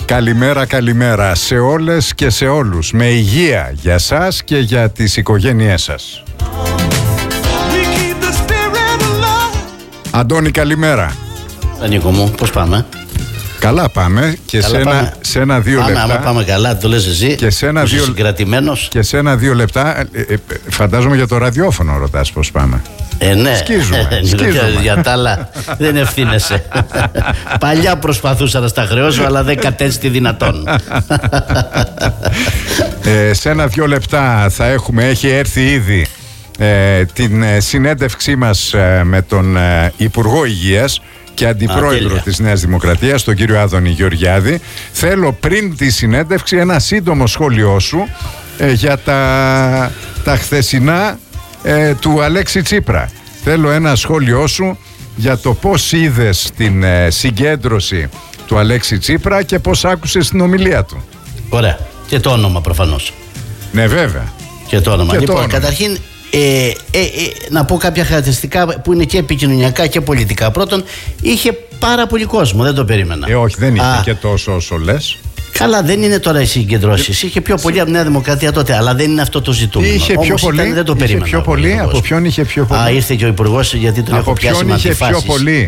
Καλημέρα, καλημέρα σε όλες και σε όλους. Με υγεία για σας και για τις οικογένειές σας. Αντώνη, καλημέρα. Νίκο μου, πώς πάμε? Καλά πάμε και καλά σε ένα-δύο λεπτά. Άμα πάμε καλά, το λες εσύ, και σε είσαι συγκρατημένος. Και σε ένα-δύο λεπτά, φαντάζομαι για το ραδιόφωνο ρωτάς πώς πάμε. Ναι, σκίζουμε. Για τα άλλα δεν ευθύνεσαι. Παλιά προσπαθούσα να στα χρεώσω, αλλά δεν κατέστη δυνατόν. Σε ένα-δύο λεπτά έχει έρθει ήδη την συνέντευξή μας με τον Υπουργό Υγείας και Αντιπρόεδρο της Νέας Δημοκρατίας, τον κύριο Άδωνη Γεωργιάδη. Θέλω πριν τη συνέντευξη ένα σύντομο σχόλιο σου για τα χθεσινά του Αλέξη Τσίπρα. Θέλω ένα σχόλιο σου για το πώς είδες την συγκέντρωση του Αλέξη Τσίπρα και πώς άκουσες την ομιλία του. Ωραία. Και το όνομα προφανώς. Ναι, βέβαια. Και το όνομα. Και λοιπόν, το όνομα. Καταρχήν να πω κάποια χαρακτηριστικά που είναι και επικοινωνιακά και πολιτικά. Πρώτον, είχε πάρα πολύ κόσμο, δεν το περίμενα. Όχι, δεν είχε και τόσο όσο λες. Καλά, δεν είναι τώρα οι συγκεντρώσεις. Είχε πιο πολύ από τη Νέα Δημοκρατία τότε, αλλά δεν είναι αυτό το ζητούμενο. Είχε πιο πολύ. Δεν το περίμενα. Πιο πολύ. Από ποιον είχε πιο πολύ? Ήρθε και ο Υπουργός, γιατί τον έχω πιάσει με αντιφάσεις. Από ποιον είχε πιο πολύ?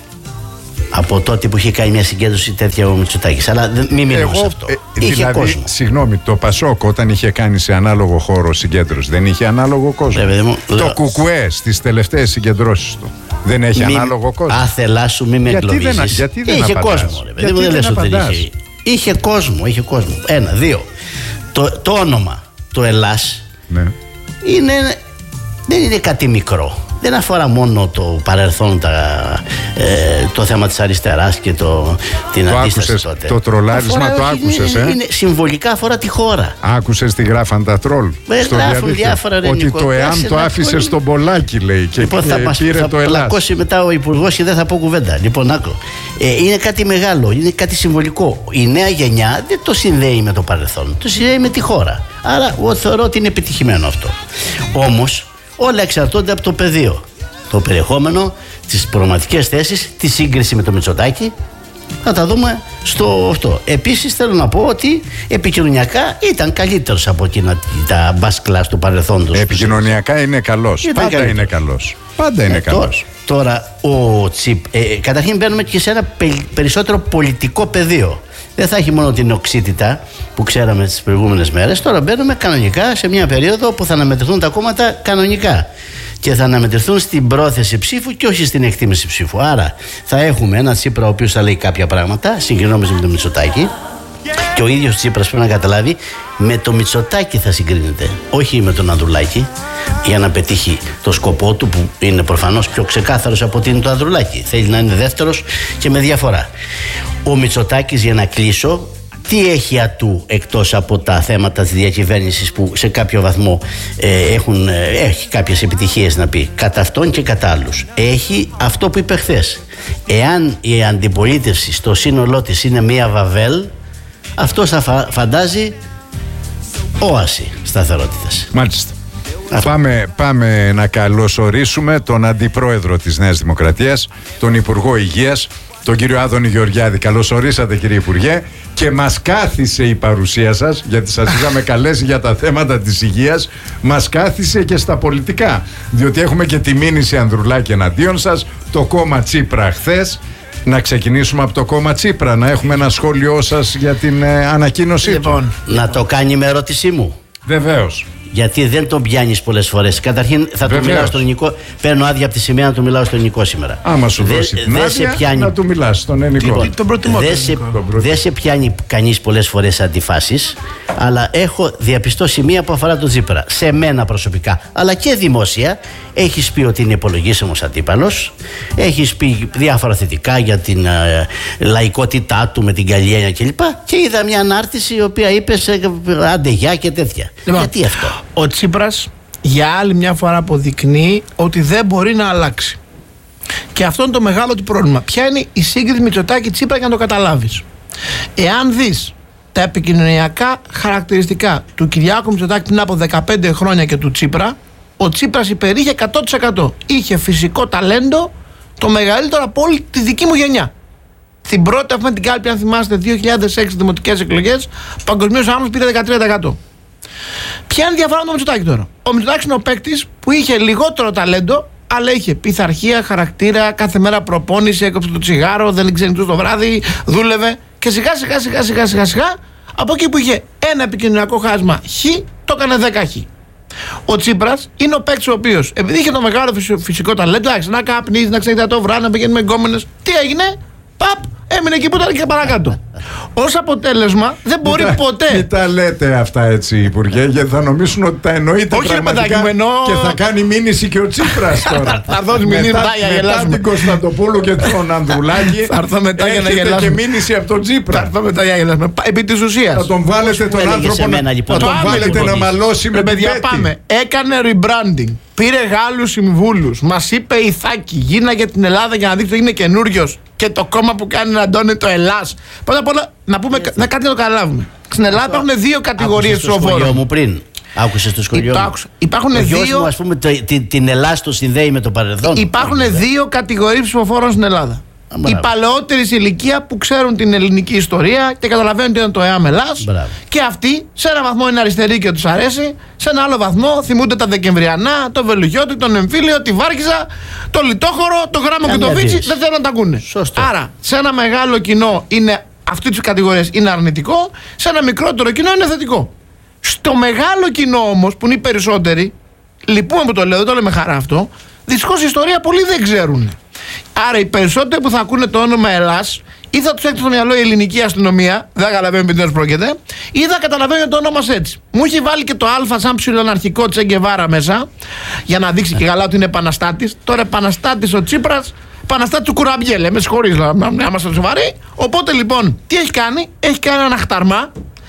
Από τότε που είχε κάνει μια συγκέντρωση τέτοια ο Μητσοτάκης. Αλλά μην μιλάμε σε αυτό. Είχε δηλαδή, κόσμο. Συγγνώμη, το Πασόκ όταν είχε κάνει σε ανάλογο χώρο συγκέντρωση δεν είχε ανάλογο κόσμο? Το Κουκουέ στις τελευταίες συγκεντρώσεις του δεν έχει ανάλογο κόσμο? Άθελά σου, μην με εγκλωβίσεις. Γιατί δεν είχε απαντάς? κόσμο. Δεν λες ότι δεν είχε. Είχε κόσμο. Ένα, δύο. Το όνομα, το Ελλάς, ναι, δεν είναι κάτι μικρό. Δεν αφορά μόνο το παρελθόν, το θέμα της αριστεράς και την αντίσταση τότε. Το τρολάρισμα το άκουσες? Συμβολικά αφορά τη χώρα. Άκουσες τι γράφαν τα τρόλ στο διάφορα, ότι το ΕΑΜ το άφησε στον Πολάκη, λέει, και λοιπόν, πήρε το Ελλάς. Θα πλακώσει μετά ο Υπουργός και δεν θα πω κουβέντα. Λοιπόν, άκου. Είναι κάτι μεγάλο, είναι κάτι συμβολικό. Η νέα γενιά δεν το συνδέει με το παρελθόν, το συνδέει με τη χώρα. Άρα εγώ θεωρώ ότι είναι επιτυχημένο αυτό. Όμως όλα εξαρτώνται από το πεδίο, το περιεχόμενο, τις προγραμματικές θέσεις, τη σύγκριση με το Μητσοτάκη. Θα τα δούμε στο αυτό. Επίσης θέλω να πω ότι επικοινωνιακά ήταν καλύτερος από τα μπας κλάς του παρελθόντος. Επικοινωνιακά είναι καλός. Πάντα είναι καλός. Πάντα είναι καλός. Τώρα ο Τσίπ, καταρχήν μπαίνουμε και σε ένα περισσότερο πολιτικό πεδίο. Δεν θα έχει μόνο την οξύτητα που ξέραμε τις προηγούμενες μέρες. Τώρα μπαίνουμε κανονικά σε μια περίοδο που θα αναμετρηθούν τα κόμματα κανονικά και θα αναμετρηθούν στην πρόθεση ψήφου και όχι στην εκτίμηση ψήφου. Άρα θα έχουμε ένα Τσίπρα ο οποίος θα λέει κάποια πράγματα συγκρινόμενος με τον Μητσοτάκη, και ο ίδιος Τσίπρας πρέπει να καταλάβει με το Μητσοτάκη θα συγκρίνεται, όχι με τον Ανδρουλάκη, για να πετύχει το σκοπό του που είναι προφανώς πιο ξεκάθαρος από ότι είναι το Ανδρουλάκη. Θέλει να είναι δεύτερος και με διαφορά. Ο Μητσοτάκης, για να κλείσω, τι έχει ατού εκτός από τα θέματα της διακυβέρνησης που σε κάποιο βαθμό έχει κάποιες επιτυχίες να πει κατά αυτόν και κατά άλλους? Έχει αυτό που είπε χθες. Εάν η αντιπολίτευση στο σύνολό της είναι μία βαβέλ, αυτό θα φαντάζει όαση σταθερότητας. Μάλιστα. Πάμε να καλωσορίσουμε τον Αντιπρόεδρο της Νέας Δημοκρατίας, τον Υπουργό Υγείας, τον κύριο Άδωνη Γεωργιάδη. Καλώς ορίσατε, κύριε Υπουργέ, και μας κάθισε η παρουσία σας, γιατί σας είχαμε καλέσει για τα θέματα της υγείας, μας κάθισε και στα πολιτικά, διότι έχουμε και τη μήνυση Ανδρουλάκη εναντίον σας, το κόμμα Τσίπρα χθες. Να ξεκινήσουμε από το κόμμα Τσίπρα, να έχουμε ένα σχόλιο σας για την ανακοίνωσή του. Να το κάνει με ερώτησή μου. Βεβαίως. Γιατί δεν τον πιάνεις πολλές φορές. Καταρχήν θα του μιλάω στο ελληνικό. Παίρνω άδεια από τη σημαία να του μιλάω στο ελληνικό σήμερα. Άμα σου δώσει την άδεια, να του μιλάς στον ελληνικό. Λοιπόν, δεν σε πιάνει κανείς πολλές φορές αντιφάσεις, αλλά έχω διαπιστώσει μία που αφορά τον Τσίπρα. Σε μένα προσωπικά, αλλά και δημόσια. Έχεις πει ότι είναι υπολογίσιμος αντίπαλος. Έχεις πει διάφορα θετικά για την λαϊκότητά του με την Καλλιένια κλπ. Και είδα μια ανάρτηση η οποία είπε άντε γεια και τέτοια. Λοιπόν, γιατί αυτό? Ο Τσίπρας για άλλη μια φορά αποδεικνύει ότι δεν μπορεί να αλλάξει. Και αυτό είναι το μεγάλο του πρόβλημα. Ποια είναι η σύγκριση Μητσοτάκη-Τσίπρα για να το καταλάβεις? Εάν δεις τα επικοινωνιακά χαρακτηριστικά του Κυριάκου Μητσοτάκη πριν από 15 χρόνια και του Τσίπρα, ο Τσίπρας υπερείχε 100%. Είχε φυσικό ταλέντο το μεγαλύτερο από όλη τη δική μου γενιά. Στην πρώτη, την κάλπη, αν θυμάστε, 2006 δημοτικές εκλογές, παγκοσμίως άνθρωπος πήρε 13%. Ποια είναι η διαφορά με τον Μητσοτάκη τώρα? Ο Μητσοτάκης είναι ο παίκτης που είχε λιγότερο ταλέντο, αλλά είχε πειθαρχία, χαρακτήρα, κάθε μέρα προπόνηση, έκοψε το τσιγάρο, δεν ξενυχτούσε το βράδυ, δούλευε. Και σιγά από εκεί που είχε ένα επικοινωνιακό χάσμα χ, το έκανε 10 χ. Ο Τσίπρας είναι ο παίκτης ο οποίος, επειδή είχε το μεγάλο φυσικό ταλέντο, άρχισε να καπνίζει, να ξέρει το βράδυ, να πηγαίνει με γκόμενες. Τι έγινε? Παπ! Έμεινε εκεί που ήταν και παρακάτω. Ως αποτέλεσμα δεν μπορεί ποτέ. Μην τα λέτε αυτά έτσι, Υπουργέ, γιατί θα νομίσουν ότι τα εννοείτε πραγματικά και θα κάνει μήνυση και ο Τσίπρας τώρα. Θα έρθω μετά για να γελάσουμε. Μετά την Κωνσταντοπούλου και τον Ανδρουλάκη. Θα έρθω μετά για να γελάσουμε. Και μήνυση από τον Τσίπρα. Θα έρθω μετά για να γελάσουμε. Επί της ουσίας. Θα τον βάλετε τον άνθρωπο να τον βάλετε να μαλώσει με την πέτη. Πάμε. Έκανε rebranding. Πήρε Γάλλους συμβούλους. Μας είπε Ιθάκη, γίναγε την Ελλάδα για να δείξει ότι είναι καινούριος. Και το κόμμα που κάνει να αντώνει το Ελλάς. Πρώτα απ' όλα να πούμε κάτι να το καταλάβουμε. Στην Ελλάδα υπάρχουν δύο κατηγορίες ψηφοφόρων. Μου πριν. Άκουσες το σχολείο μου. Υπάρχουν δύο. Μου, ας πούμε, την Ελλάδα το συνδέει με το παρελθόν. Υπάρχουν δύο κατηγορίες ψηφοφόρων στην Ελλάδα. Οι παλαιότεροι σε ηλικία που ξέρουν την ελληνική ιστορία και καταλαβαίνουν τι είναι το ΕΑΜ Ελλάς. Και αυτοί σε ένα βαθμό είναι αριστεροί και τους αρέσει, σε ένα άλλο βαθμό θυμούνται τα Δεκεμβριανά, το Βελουγιώτη, τον Εμφύλιο, τη Βάρκηζα, το Λιτόχωρο, το Γράμμο και το Βίτσι. Δεν θέλουν να τα ακούνε. Σωστό. Άρα σε ένα μεγάλο κοινό είναι αυτή τη κατηγορία είναι αρνητικό, σε ένα μικρότερο κοινό είναι θετικό. Στο μεγάλο κοινό όμως που είναι οι περισσότεροι, λυπούμε που το λέω, δεν το λέω με χαρά αυτό, δυστυχώς η ιστορία πολλοί δεν ξέρουν. Άρα οι περισσότεροι που θα ακούνε το όνομα Ελλάς ή θα τους έρθει στο μυαλό η ελληνική αστυνομία, δεν καταλαβαίνουν τι πρόκειται, ή θα καταλαβαίνουν το όνομα έτσι. Μου έχει βάλει και το Α σαν ψιλοαναρχικό Τσε Γκεβάρα μέσα, για να δείξει και καλά ότι είναι επαναστάτης. Τώρα επαναστάτης ο Τσίπρας, επαναστάτης του Κουραμπιέλ, με συγχωρείς να είμαστε σοβαροί. Οπότε λοιπόν, τι έχει κάνει? Έχει κάνει ένα χταρμά,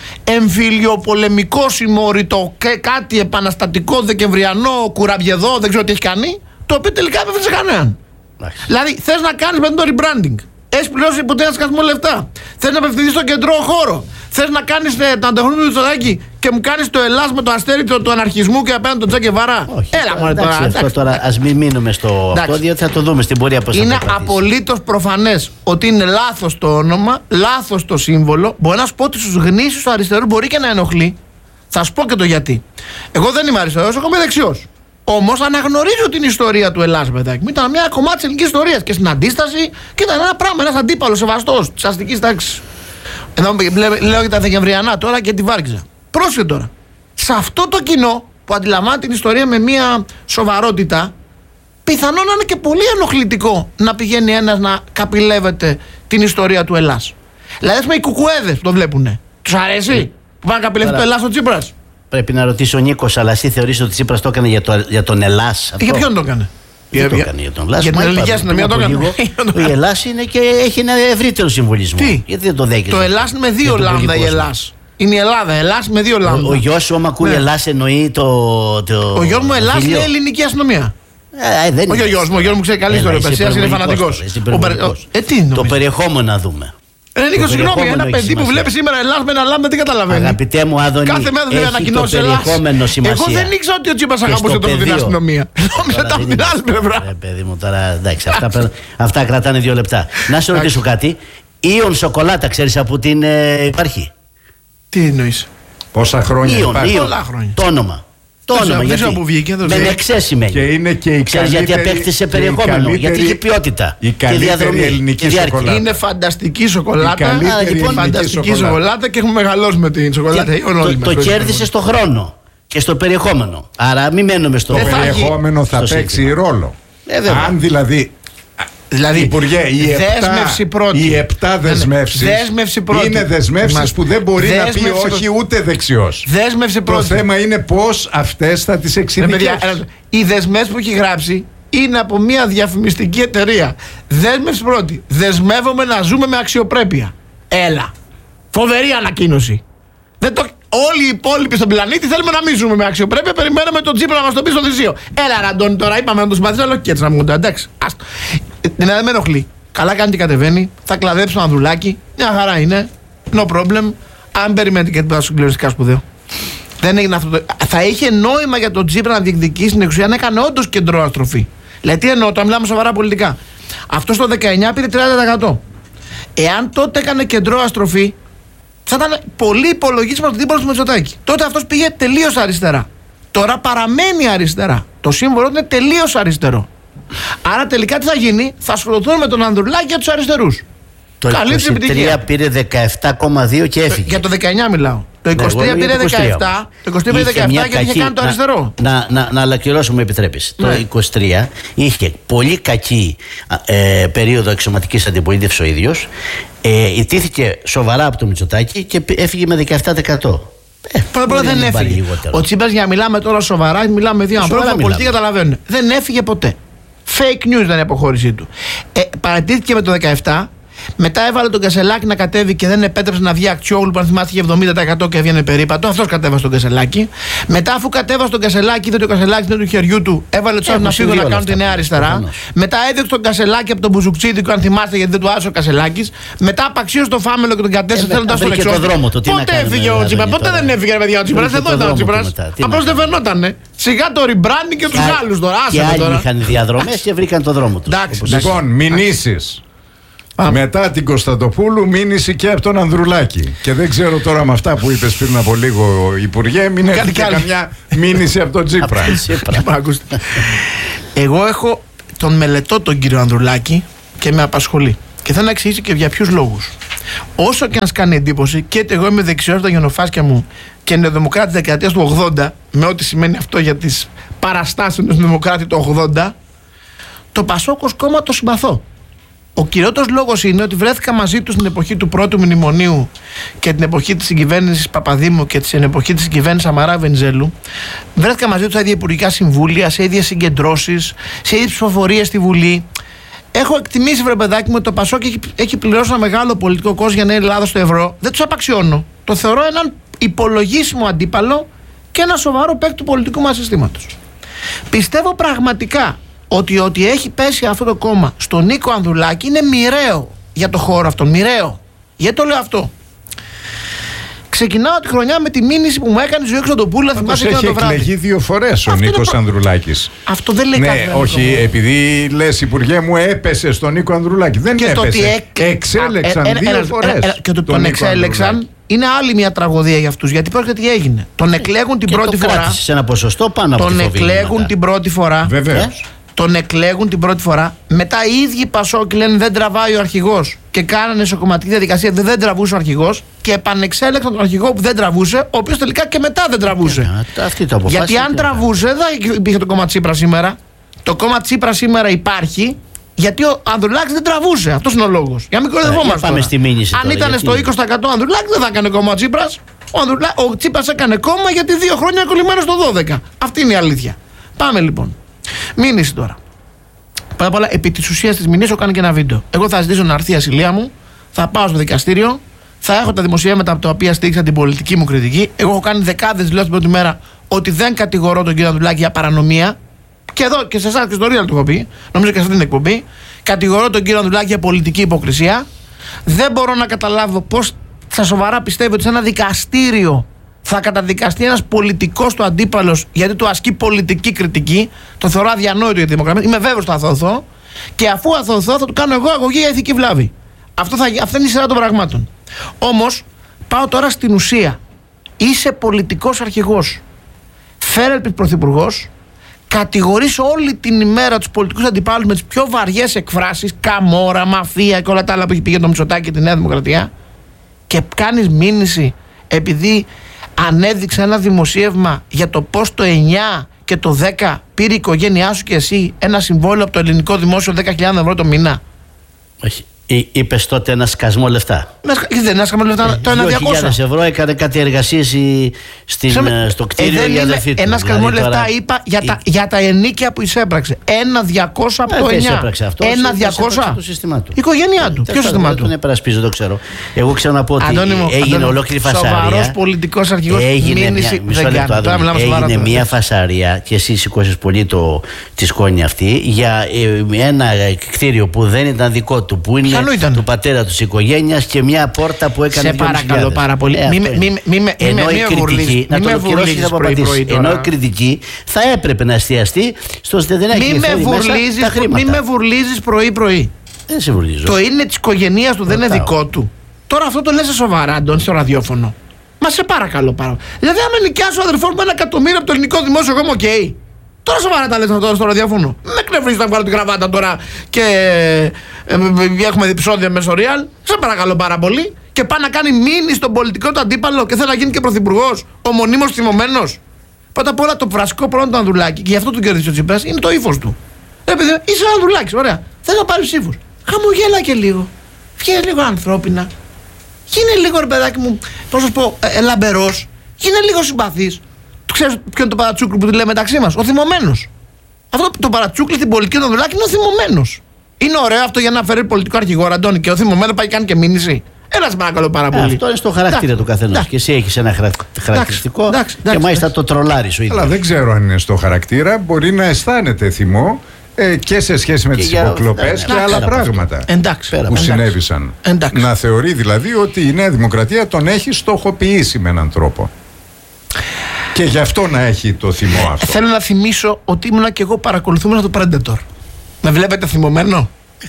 εμφυλιοπολεμικό συμμόρυτο, κάτι επαναστατικό δεκεμβριανό, κουραμπιεδό, δεν ξέρω τι έχει κάνει, το οποίο τελικά δεν έφερε κανέναν. Δηλαδή, θες να κάνεις με το rebranding. Έχεις πληρώσει ποτέ ένα σκασμό λεφτά. Θες να απευθυνθείς στον κεντρό χώρο. Θες να κάνεις το ανταγωνισμό του Μητσοτάκη και μου κάνεις το Ελλάς με το αστέρι του αναρχισμού και απέναντι τον Τσε Γκεβάρα. Έλα μόνο τώρα. Αυτό τώρα ας μην μείνουμε στο αυτό, διότι θα το δούμε στην πορεία πώς θα το κρατήσει. Είναι απολύτως προφανές ότι είναι λάθος το όνομα, λάθος το σύμβολο. Μπορεί να σου πω ότι στους γνήσιους του αριστερού μπορεί και να ενοχλεί. Θα σου πω και το γιατί. Εγώ δεν είμαι αριστερός, εγώ είμαι δεξιός. Όμως αναγνωρίζω την ιστορία του Ελλάς, παιδάκι μου. Ήταν μια κομμάτι της ελληνικής ιστορίας και στην αντίσταση και ήταν ένα πράγμα, ένας αντίπαλος σεβαστός της αστικής τάξης. Εδώ λέω για τα Δεκεμβριανά τώρα και τη Βάρκηζα. Πρόσεχε τώρα. Σε αυτό το κοινό που αντιλαμβάνει την ιστορία με μια σοβαρότητα, πιθανόν να είναι και πολύ ενοχλητικό να πηγαίνει ένας να καπηλεύεται την ιστορία του Ελλάς. Δηλαδή, οι κουκουέδες που το βλέπουνε. Τους αρέσει που πάνε να καπηλεύει το Ελλάς ο Τσίπρας? Πρέπει να ρωτήσει ο Νίκος, αλλά εσύ θεωρείς ότι ο Τσίπρας το έκανε για τον Ελλάς? Για ποιον το έκανε? Δεν το έκανε για τον Ελλάς. Για την ελληνική αστυνομία το έκανε. Ο Ελλάς είναι και έχει ένα ευρύτερο συμβολισμό. Τι? Γιατί δεν το δέχεσαι? Το Ελλάς είναι με δύο λάμδα η Ελλάς. Είναι η Ελλάδα, Ελλάς με δύο λάμδα. Ο γιος σου, άμα ακούει Ελλάς, εννοεί το. Ο γιος μου Ελλάς είναι ελληνική αστυνομία. Όχι ο γιος μου ξέρει καλή ιστορία. Είναι φανατικός. Το περιεχόμενο να δούμε. Νίκο, συγγνώμη, ένα παιδί που βλέπει σήμερα Ελλάς με ένα λάμδα τι καταλαβαίνει? Αγαπητέ μου Άδωνη, κάθε μέρα δεν ανακοινώσει Ελλάς. Εγώ δεν ήξερα ότι ο Τσίπρας αγαπούσε τόσο την αστυνομία. Νόμιζα τα από την άλλη πλευρά. Παιδί μου, τώρα εντάξει, αυτά κρατάνε 2 λεπτά. Να σε ρωτήσω κάτι. Ιον σοκολάτα, ξέρεις από την υπάρχει? Τι εννοείς? Πόσα χρόνια υπάρχει? Το όνομα. Το όνομα, γιατί με νεξέ σημαίνει. Και είναι και η ξέρεις γιατί απέκτησε περιεχόμενο, γιατί έχει ποιότητα και διαδρομή ελληνική και διάρκεια. Είναι φανταστική σοκολάτα. Λοιπόν, φανταστική σοκολάτα και έχουμε μεγαλώσει με την σοκολάτα. Το κέρδισε στο χρόνο και στο περιεχόμενο. Άρα μην μένουμε στο περιεχόμενο. Θα παίξει ρόλο. Αν δηλαδή, Υπουργέ, οι 7 δεσμεύσεις είναι δεσμεύσεις που δεν μπορεί να πει όχι ούτε δεξιός. Το θέμα είναι πώς αυτές θα τις εξειδικεύσει. Οι δεσμεύσεις που έχει γράψει είναι από μια διαφημιστική εταιρεία. Δέσμευση πρώτη. Δεσμεύομαι να ζούμε με αξιοπρέπεια. Έλα. Φοβερή ανακοίνωση. Όλοι οι υπόλοιποι στον πλανήτη θέλουμε να μην ζούμε με αξιοπρέπεια. Περιμένουμε τον Τσίπρα να μας το πει στο Θησίο. Έλα, Αντώνη, τώρα είπαμε να το συμπαθήσω, αλλά και έτσι να μου το εντάξει. Δεν με ενοχλεί. Καλά κάνει και κατεβαίνει. Θα κλαδέψει τον Ανδρουλάκη. Μια χαρά είναι. No problem. Αν περιμένετε και τίποτα συγκλονιστικά σπουδαίο. Δεν έγινε αυτό. Θα είχε νόημα για τον Τσίπρα να διεκδικήσει την εξουσία να έκανε όντως κεντρό αστροφή. Δηλαδή, τι εννοώ, το μιλάμε σοβαρά πολιτικά. Αυτό το 19 πήρε 30%. Εάν τότε έκανε κεντρό αστροφή, θα ήταν πολύ υπολογίσιμο αντίπαλος του Μητσοτάκη. Τότε αυτός πήγε τελείως αριστερά. Τώρα παραμένει αριστερά. Το σύμβολο είναι τελείως αριστερό. Άρα τελικά τι θα γίνει, θα ασχοληθούν με τον Ανδρουλάκη για τους αριστερούς. Το 23 πήρε 17,2 και έφυγε. Για το 19 μιλάω. Το 23 πήρε 17, το 23 πήρε 17 και είχε κάνει το αριστερό. Να ολοκληρώσω, μου επιτρέπεις. Ναι. Το 23 είχε πολύ κακή περίοδο αξιωματικής αντιπολίτευσης ο ίδιος. Ιτήθηκε σοβαρά από το Μητσοτάκη και έφυγε με 17%. Πρώτα απ' όλα δεν έφυγε. Ο Τσίπρας, για να μιλάμε τώρα σοβαρά, μιλάμε με δύο ανθρώπους που πολιτικοί καταλαβαίνουν. Δεν έφυγε ποτέ. Fake news ήταν η αποχώρησή του. Παρατήθηκε με το 17. Μετά έβαλε τον Κασελάκη να κατέβει και δεν επέτρεψε να βγει Αξιόγλου που αν θυμάστε είχε 70% και έβγαινε περίπατο. Αυτός κατέβασε τον Κασελάκη. Μετά, αφού κατέβασε τον Κασελάκη, είδε ότι ο Κασελάκη δεν του χεριού του, έβαλε του άλλου να φύγουν να κάνουν τη Νέα Αριστερά. Μετά έδιωξε τον Κασελάκη από τον Μπουζουκτσίδικο, αν θυμάστε, γιατί δεν του άρεσε ο Κασελάκης. Μετά απαξίωσε το Φάμελο και τον κατέστησε θέλοντας τον εξώδικο. Πότε έφυγε ο Τσίπρας, πότε δεν έφυγε, παιδιά, ο Τσίπρας. Εδώ ήταν ο Τσίπρας. Απλώς δεν φαινότανε. Σιγά το ριμπράνι και τους άλλους τώρα. Και άλλοι είχαν διαδρομές και βρήκαν τον δρόμο του. Λοιπόν, μηνύσεις. Μετά την Κωνσταντοπούλου μήνυση και από τον Ανδρουλάκη. Και δεν ξέρω τώρα με αυτά που είπες πριν από λίγο, Υπουργέ, μην έρθει καμιά μήνυση από τον Τσίπρα. Εγώ τον μελετώ τον κύριο Ανδρουλάκη και με απασχολεί. Και θέλω να εξηγήσω και για ποιους λόγους. Όσο και αν κάνει εντύπωση, και εγώ είμαι δεξιός στα γενοφάσκια μου και νεοδημοκράτης δεκαετίας του 80, με ό,τι σημαίνει αυτό για τις παραστάσεις ενός δημοκράτη του 80, το Πασόκ ως κόμμα το συμπαθώ. Ο κυριότερος λόγος είναι ότι βρέθηκα μαζί του στην εποχή του πρώτου μνημονίου και την εποχή της συγκυβέρνησης Παπαδήμου και την εποχή της συγκυβέρνησης Σαμαρά Βενιζέλου. Βρέθηκα μαζί του στα ίδια υπουργικά συμβούλια, σε ίδιες συγκεντρώσεις, σε ίδιες ψηφοφορίες στη Βουλή. Έχω εκτιμήσει, βρε παιδάκι μου, ότι το Πασόκ έχει πληρώσει ένα μεγάλο πολιτικό κόστος για να είναι η Ελλάδα στο ευρώ. Δεν τους απαξιώνω. Το θεωρώ έναν υπολογίσιμο αντίπαλο και ένα σοβαρό παίκτη του πολιτικού μας συστήματος. Πιστεύω πραγματικά ότι έχει πέσει αυτό το κόμμα στον Νίκο Ανδρουλάκη είναι μοιραίο για το χώρο αυτόν. Μοιραίο. Γιατί το λέω αυτό? Ξεκινάω τη χρονιά με τη μήνυση που μου έκανε η Ζωή Κωνσταντοπούλου. Θυμάσαι εκείνο το βράδυ. Έχει εκλεγεί 2 φορές ο Νίκος Ανδρουλάκης. Αυτό δεν λέει κάτι. Όχι, επειδή λες, Υπουργέ μου, έπεσε στον Νίκο Ανδρουλάκη. Δεν και έπεσε. Εξέλεξαν 2 φορές. Και το τον εξέλεξαν είναι άλλη μια τραγωδία για αυτούς. Γιατί πρόκειται τι έγινε. Τον εκλέγουν την πρώτη φορά. Κράτησε σε ένα ποσοστό πάνω από τον εκλέγουν την πρώτη φορά. Βεβαίως. Τον εκλέγουν την πρώτη φορά. Μετά οι ίδιοι Πασόκοι λένε δεν τραβάει ο αρχηγός και κάνανε σε κομματική διαδικασία δεν τραβούσε ο αρχηγός και επανεξέλεξαν τον αρχηγό που δεν τραβούσε, ο οποίος τελικά και μετά δεν τραβούσε. Γιατί αν τραβούσε, δεν θα υπήρχε το κόμμα Τσίπρα σήμερα. Το κόμμα Τσίπρα σήμερα υπάρχει γιατί ο Ανδρουλάκης δεν τραβούσε. Αυτός είναι ο λόγος. Για να μην κοροϊδευόμαστε. Αν ήταν στο 20% Ανδρουλάκης δεν θα έκανε κόμμα Τσίπρας. Ο Τσίπρας έκανε κόμμα γιατί 2 χρόνια κολλημένο στο 12. Αυτή είναι η αλήθεια. Πάμε λοιπόν. Μήνυση τώρα. Πρώτα απ' όλα, επί της ουσίας της μηνύσεως, έχω κάνει και ένα βίντεο. Εγώ θα ζητήσω να έρθει η ασυλία μου, θα πάω στο δικαστήριο, θα έχω τα δημοσιεύματα από τα οποία στήριξα την πολιτική μου κριτική. Εγώ έχω κάνει δεκάδες δηλώσεις την πρώτη μέρα ότι δεν κατηγορώ τον κύριο Ανδρουλάκη για παρανομία. Και εδώ και σε εσάς και στο Real το έχω πει, νομίζω και σε αυτή την εκπομπή. Κατηγορώ τον κύριο Ανδρουλάκη για πολιτική υποκρισία. Δεν μπορώ να καταλάβω πώς στα σοβαρά πιστεύω ότι σε ένα δικαστήριο θα καταδικαστεί ένας πολιτικός του αντίπαλος γιατί του ασκεί πολιτική κριτική. Το θεωρώ αδιανόητο για τη δημοκρατία. Είμαι βέβαιος ότι θα αθωωθώ. Και αφού αθωωθώ, θα του κάνω εγώ αγωγή για ηθική βλάβη. Αυτή είναι η σειρά των πραγμάτων. Όμως, πάω τώρα στην ουσία. Είσαι πολιτικός αρχηγός. Φέρελπιτ πρωθυπουργός. Κατηγορείς όλη την ημέρα τους πολιτικούς αντιπάλους με τις πιο βαριές εκφράσεις. Καμόρα, μαφία και όλα τα άλλα που έχει πει για το Μητσοτάκη και τη Νέα Δημοκρατία. Και κάνεις μήνυση επειδή ανέδειξε ένα δημοσίευμα για το πώς το 9 και το 10 πήρε η οικογένειά σου και εσύ ένα συμβόλαιο από το ελληνικό δημόσιο 10.000 ευρώ το μήνα. Όχι. Είπες τότε ένα σκασμό λεφτά. Δεν ένα σκασμό λεφτά, το 1.200 ευρώ έκανε κάτι εργασίες στο κτίριο για αδερφή του. Ένα σκασμό λεφτά είπα για τα ενίκια που εισέπραξε. 1.200 από το 9. 1.200 το σύστημά του. Η οικογένειά του. Ποιο σύστημά του? Δεν επερασπίζω, το ξέρω. Εγώ ξέρω να πω ότι έγινε ολόκληρη φασαρία. Σοβαρός πολιτικός αρχηγός. Έγινε μια φασαρία και εσύ σηκώσεις πολύ τη σκόνη αυτή για ένα κτίριο που δεν ήταν δικό του, που είναι του πατέρα του οικογένειας και μια πόρτα που έκανε. Σε παρακαλώ πάρα πολύ. Ενώ η κριτική θα έπρεπε να εστιαστεί στο ότι δεν έχει. Μη με βουρλίζεις πρωί-πρωί. Δεν συμβολίζω. Το είναι της οικογένειας του, δεν είναι δικό του. Τώρα αυτό το λες σοβαρά, Αντώνη, στο ραδιόφωνο. Μα σε παρακαλώ πάρα. Δηλαδή, αν με νοικιάσει ο αδερφός μου 1.000.000 από το ελληνικό δημόσιο, εγώ είμαι οκ. Τώρα σοβαρά τα λες αυτό στο ραδιόφωνο. Με εκνευρίζει να βγάλω την κραβάτα τώρα και έχουμε επεισόδια μέσα στο Real. Σε παρακαλώ πάρα πολύ. Και πάει να κάνει μήνυ στον πολιτικό του αντίπαλο και θέλει να γίνει και πρωθυπουργός. Ο μονίμως θυμωμένος. Πρώτα απ' όλα το βασικό πρόβλημα του Ανδρουλάκη, και γι' αυτό τον κέρδισε ο Τσίπρας, είναι το ύφος του. Επειδή είσαι ένα Ανδρουλάκης, ωραία. Θέλει να πάρει ψήφους. Χαμογέλα και λίγο. Βγαίνει λίγο ανθρώπινα. Γίνε λίγο, ρε παιδάκι μου, πώς να σου πω, λαμπερός. Γίνε λίγο συμπαθής. Ξέρεις ποιο είναι το παρατσούκλι που τη λέμε μεταξύ μας? Ο θυμωμένος. Αυτό το παρατσούκλι στην πολιτική του Ανδρουλάκη είναι ο θυμωμένος. Είναι ωραίο αυτό για να φέρει πολιτικό αρχηγό, Αντώνη, και ο θυμωμένος πάει κάνει και μήνυση. Έλα, σε παρακαλώ πάρα πολύ. Αυτό είναι στο χαρακτήρα του καθενός. Και εσύ έχεις ένα χαρακτηριστικό και μάλιστα το τρολάρεις ο ίδιος. Αλλά δεν ξέρω αν είναι στο χαρακτήρα. Μπορεί να αισθάνεται θυμό και σε σχέση με τις υποκλοπές και άλλα πράγματα που συνέβησαν. Να θεωρεί δηλαδή ότι η Νέα Δημοκρατία τον έχει στοχοποιήσει με έναν τρόπο. Και γι' αυτό να έχει το θυμό αυτό. Θέλω να θυμίσω ότι ήμουνα και εγώ παρακολουθούμενος το Predator. Με βλέπετε θυμωμένο?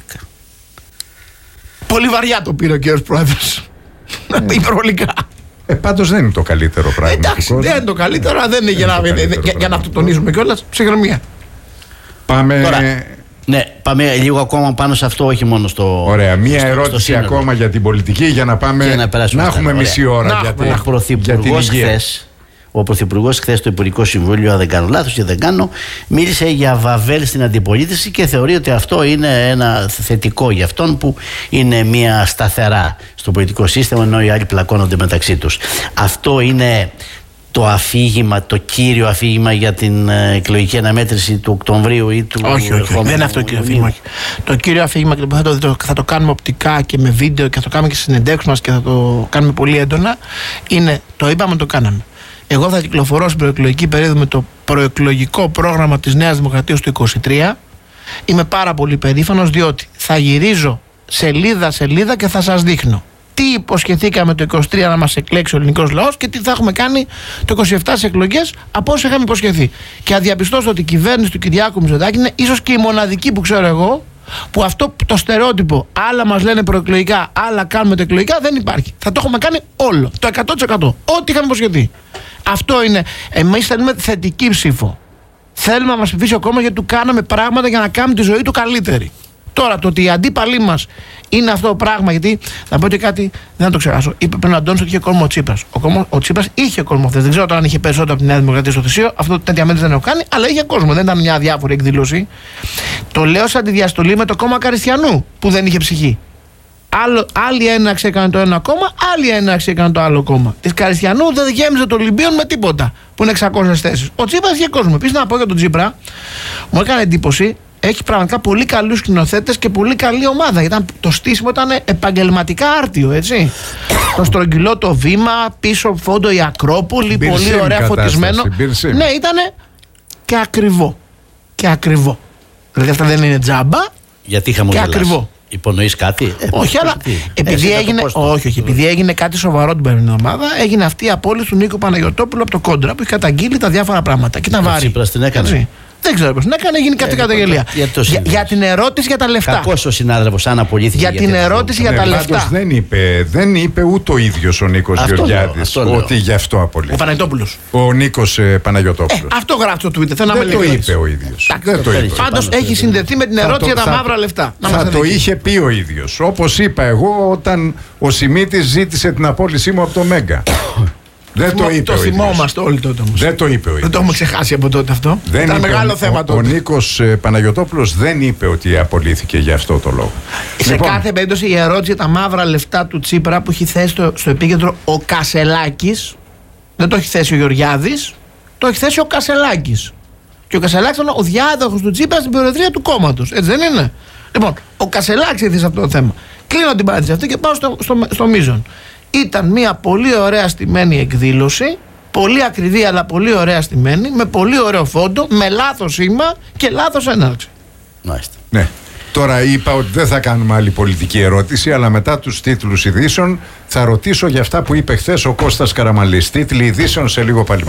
Πολύ βαριά το πήρε ο κύριος Πρόεδρος. Υπερβολικά. Πάντως δεν είναι το καλύτερο πράγμα. Εντάξει, δεν είναι το καλύτερο, αλλά δεν είναι για να αυτοτονίζουμε κιόλας. Ψυχραιμία. Πάμε. Τώρα, ναι, πάμε λίγο ακόμα πάνω σε αυτό, όχι μόνο στο. Ωραία, μία ερώτηση ακόμα για την πολιτική για να πάμε. Να έχουμε μισή ώρα για την υγεία. Ο Πρωθυπουργός χθες στο Υπουργικό Συμβούλιο, αν δεν κάνω λάθος και δεν κάνω, μίλησε για βαβέλ στην αντιπολίτευση και θεωρεί ότι αυτό είναι ένα θετικό για αυτόν που είναι μια σταθερά στο πολιτικό σύστημα, ενώ οι άλλοι πλακώνονται μεταξύ τους. Αυτό είναι το αφήγημα, το κύριο αφήγημα για την εκλογική αναμέτρηση του Οκτωβρίου ή του ερχόμενου? Όχι, δεν είναι αυτό το κύριο αφήγημα. Το κύριο αφήγημα, και θα το κάνουμε οπτικά και με βίντεο και θα το κάνουμε και στις συνεντεύξεις μας και θα το κάνουμε πολύ έντονα, είναι το είπαμε, το κάναμε. Εγώ θα κυκλοφορώ στην προεκλογική περίοδο με το προεκλογικό πρόγραμμα της Νέας Δημοκρατίας του 2023. Είμαι πάρα πολύ περήφανος, διότι θα γυρίζω σελίδα και θα σας δείχνω τι υποσχεθήκαμε το 2023 να μας εκλέξει ο ελληνικός λαός και τι θα έχουμε κάνει το 2027 στις εκλογές από όσα είχαμε υποσχεθεί. Και θα διαπιστώσω ότι η κυβέρνηση του Κυριάκου Μητσοτάκη είναι ίσως και η μοναδική που ξέρω εγώ που αυτό το στερεότυπο, άλλα μας λένε προεκλογικά, άλλα κάνουμε εκλογικά, δεν υπάρχει. Θα το έχουμε κάνει όλο, το 100%. Ό,τι είχαμε υποσχεθεί. Αυτό είναι. Εμείς θέλουμε θετική ψήφο. Θέλουμε να μας ψηφίσει ο κόμμα γιατί του κάναμε πράγματα για να κάνουμε τη ζωή του καλύτερη. Τώρα, το ότι οι αντίπαλοι μας είναι αυτό το πράγμα, γιατί να πω και κάτι, δεν θα το ξεχάσω. Είπε πριν ο Αντώνης ότι είχε κόλμο ο Τσίπρας. Ο Τσίπρας είχε κόλμο χθες. Δεν ξέρω τώρα αν είχε περισσότερο από τη Νέα Δημοκρατία στο θυσίο. Αυτό τέτοια μέτρηση δεν έχω κάνει, αλλά είχε κόσμο. Δεν ήταν μια αδιάφορη εκδήλωση. Το λέω σαν τη διαστολή με το κόμμα Καριστιανού που δεν είχε ψυχή. Άλλη έναρξη έκανε το ένα κόμμα, άλλη έναρξη έκανε το άλλο κόμμα. Τη Καριστιανού δεν γέμιζε το Ολυμπίον με τίποτα, που είναι 600 θέσεις. Ο Τσίπρας είχε κόσμο. Επίσης, να πω για τον Τσίπρα, μου έκανε εντύπωση, έχει πραγματικά πολύ καλούς σκηνοθέτες και πολύ καλή ομάδα. Γιατί το στήσιμο ήταν επαγγελματικά άρτιο, έτσι. Το στρογγυλό το βήμα, πίσω φόντο η Ακρόπολη, πολύ ωραία φωτισμένο. Ναι, ήταν και ακριβό. Και ακριβό. Δηλαδή αυτά δεν είναι τζάμπα. Γιατί χαμογελάς? Και ακριβό. Υπονοείς κάτι? Όχι, αλλά επειδή έγινε, επειδή έγινε κάτι σοβαρό την περσμένη εβδομάδα, έγινε αυτή η απόλυση του Νίκου Παναγιωτόπουλου από το Κόντρα που έχει καταγγείλει τα διάφορα πράγματα. Και ήταν βάρη. Τσίπρας την έκανε. Δεν ξέρω πώς την έκανε, έγινε κάτι καταγγελία. Για την ερώτηση για τα λεφτά. Κακός ο συνάδελφος, αν απολύθηκε. Για την ερώτηση για τα λεφτά. Δεν είπε ούτε ο ίδιος ο Νίκος Γεωργιάδης ότι γι' αυτό απολύθηκε. Ο Παναγιωτόπουλος. Ο Νίκος Παναγιωτόπουλος. Αυτό γράφει στο Twitter. Δεν το είπε ο ίδιος. Πάντως έχει συνδεθεί με την ερώτηση για τα μαύρα λεφτά. Θα το είχε πει ο ίδιος. Όπως είπα εγώ όταν ο Σιμίτης ζήτησε την απόλυσή μου από το Μέγκα. Δεν το είπε. Το θυμόμαστε όλοι τότε όμως. Δεν το είπε ο ίδιος. Δεν το έχουμε ξεχάσει από τότε αυτό. Ήταν μεγάλο θέμα τότε. Ο Νίκος Παναγιωτόπουλος δεν είπε ότι απολύθηκε για αυτό το λόγο. Σε κάθε περίπτωση η ερώτηση για τα μαύρα λεφτά του Τσίπρα που έχει θέσει στο επίκεντρο ο Κασελάκης, δεν το έχει θέσει ο Γεωργιάδης, το έχει θέσει ο Κασελάκης. Και ο Κασελάκης ήταν ο διάδοχος του Τσίπρα στην προεδρία του κόμματος. Έτσι δεν είναι? Λοιπόν, ο Κασελάκης έθεσε αυτό το θέμα. Κλείνω την παρένθεση αυτή και πάω στο μείζον. Ήταν μια πολύ ωραία στημένη εκδήλωση, πολύ ακριβή αλλά πολύ ωραία στημένη, με πολύ ωραίο φόντο, με λάθος σήμα και λάθος έναρξη. Μάλιστα. Ναι. Τώρα είπα ότι δεν θα κάνουμε άλλη πολιτική ερώτηση, αλλά μετά τους τίτλους ειδήσεων θα ρωτήσω για αυτά που είπε χθες ο Κώστας Καραμανλής. Τίτλοι ειδήσεων σε λίγο πάλι μαζί.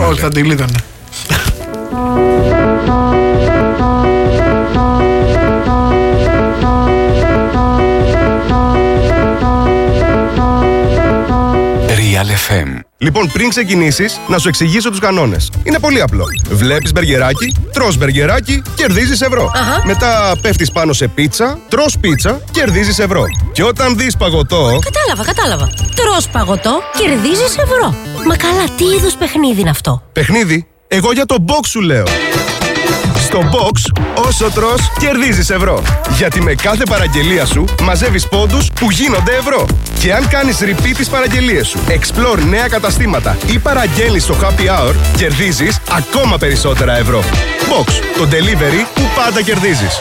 Όχι, θα την κλείτανε. Real FM. Λοιπόν, πριν ξεκινήσεις, να σου εξηγήσω τους κανόνες. Είναι πολύ απλό. Βλέπεις μπεργκεράκι, τρως μπεργκεράκι, κερδίζεις ευρώ. Μετά πέφτεις πάνω σε πίτσα, τρως πίτσα, κερδίζεις ευρώ. Και όταν δεις παγωτό... Κατάλαβα. Τρως παγωτό, κερδίζεις ευρώ. Μα καλά, τι είδους παιχνίδι είναι αυτό? Παιχνίδι? Εγώ για το box σου λέω. Στο box, όσο τρως, κερδίζεις ευρώ. Γιατί με κάθε παραγγελία σου μαζεύεις πόντους που γίνονται ευρώ. Και αν κάνεις repeat τις παραγγελίες σου, explore νέα καταστήματα ή παραγγέλνεις στο happy hour, κερδίζεις ακόμα περισσότερα ευρώ. Box, το delivery που πάντα κερδίζεις.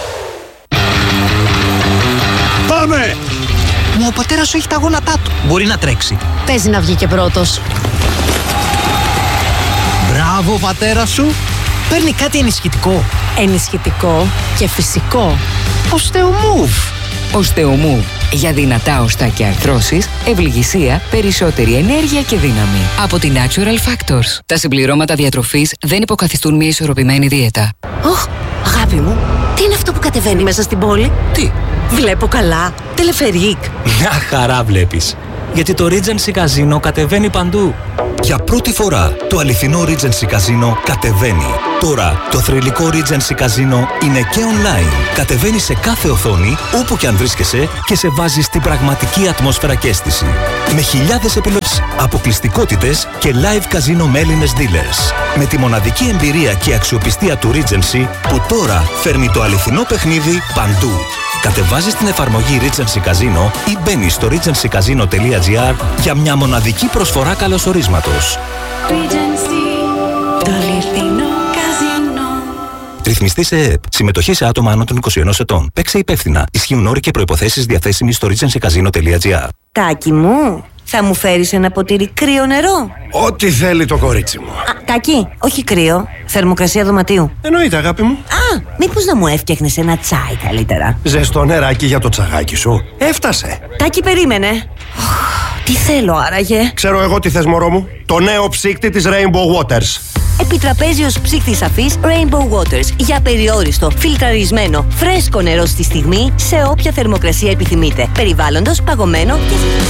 Πάμε! Μα ο πατέρας σου έχει τα γόνατά του. Μπορεί να τρέξει. Παίζει να βγει και πρώτος. Μπράβο, πατέρα σου. Παίρνει κάτι ενισχυτικό. Ενισχυτικό και φυσικό. Osteomove. Osteomove. Για δυνατά οστά και αρθρώσεις, ευληγησία, περισσότερη ενέργεια και δύναμη. Από την Natural Factors. Τα συμπληρώματα διατροφής δεν υποκαθιστούν μια ισορροπημένη δίαιτα. Αγάπη μου, τι είναι αυτό που κατεβαίνει μέσα στην πόλη? Τι? Βλέπω καλά. Τελεφερίκ. Μια χαρά βλέπεις. Γιατί το Regency Casino κατεβαίνει παντού. Για πρώτη φορά, το αληθινό Regency Casino κατεβαίνει. Τώρα, το θρυλικό Regency Casino είναι και online. Κατεβαίνει σε κάθε οθόνη, όπου και αν βρίσκεσαι, και σε βάζει στην πραγματική ατμόσφαιρα και αίσθηση. Με χιλιάδες επιλογές, αποκλειστικότητες και live casino με Έλληνες dealers. Με τη μοναδική εμπειρία και αξιοπιστία του Regency, που τώρα φέρνει το αληθινό παιχνίδι παντού. Κατεβάζεις την εφαρμογή Regency Casino ή μπαίνεις στο regencycasino.gr για μια μοναδική προσφορά καλωσορίσματος. Το αληθινό καζίνο. Ρυθμιστή σε ΕΕΠ. Συμμετοχή σε άτομα άνω των 21 ετών. Παίξε υπεύθυνα. Ισχύουν όροι και προϋποθέσεις διαθέσιμοι στο regencycasino.gr. Τάκη μου, θα μου φέρεις ένα ποτήρι κρύο νερό? Ό,τι θέλει το κορίτσι μου. Τάκη, όχι κρύο. Θερμοκρασία δωματίου. Εννοείται, αγάπη μου. Μήπως να μου έφτιαχνες ένα τσάι καλύτερα? Ζεστό νεράκι για το τσαγάκι σου. Έφτασε. Τάκη, περίμενε. Τι θέλω άραγε? Ξέρω εγώ τι θες, μωρό μου. Το νέο ψύκτη της Rainbow Waters. Επιτραπέζιος ψύκτης αφής Rainbow Waters. Για περιόριστο, φιλτραρισμένο, φρέσκο νερό στη στιγμή, σε όποια θερμοκρασία επιθυμείτε. Περιβάλλοντος, παγωμένο και...